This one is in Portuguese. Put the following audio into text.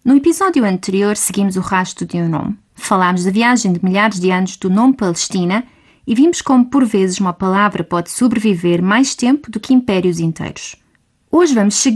No episódio anterior, seguimos o rastro de um nome. Falámos da viagem de milhares de anos do nome Palestina e vimos como, por vezes, uma palavra pode sobreviver mais tempo do que impérios inteiros. Hoje vamos seguir